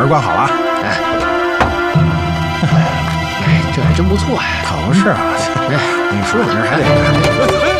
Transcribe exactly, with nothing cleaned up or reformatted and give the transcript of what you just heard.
关好了啊！ 哎，哎，这还真不错呀。 可不是啊！ 哎，你说我这还得。